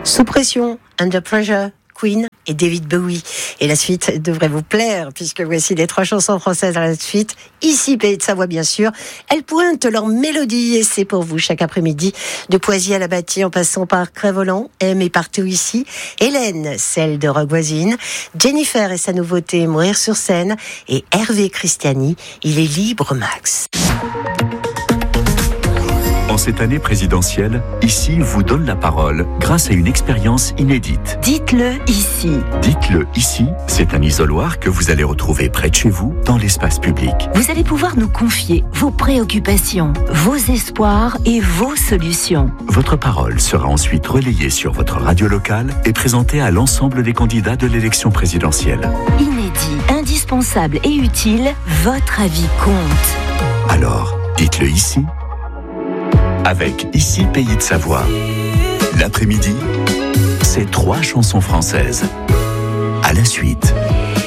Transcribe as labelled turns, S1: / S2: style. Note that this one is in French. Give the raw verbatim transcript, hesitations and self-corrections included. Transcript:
S1: Sous pression, Under Pressure, Queen et David Bowie. Et la suite devrait vous plaire, puisque voici les trois chansons françaises à la suite. Ici, Pays de Savoie, bien sûr. Elles pointent leur mélodie, et c'est pour vous chaque après-midi. De Poisy à la Bâtie, en passant par Crève-Volant, M et partout ici. Hélène, celle de Rock Voisine. Jennifer et sa nouveauté, Mourir sur scène. Et Hervé Christiani, il est libre max.
S2: En cette année présidentielle, Ici vous donne la parole grâce à une expérience inédite.
S3: Dites-le ici.
S2: Dites-le ici, c'est un isoloir que vous allez retrouver près de chez vous, dans l'espace public.
S3: Vous allez pouvoir nous confier vos préoccupations, vos espoirs et vos solutions.
S2: Votre parole sera ensuite relayée sur votre radio locale et présentée à l'ensemble des candidats de l'élection présidentielle.
S3: Inédit, indispensable et utile, votre avis compte.
S2: Alors, dites-le ici. Avec Ici Pays de Savoie. L'après-midi, c'est trois chansons françaises. À la suite.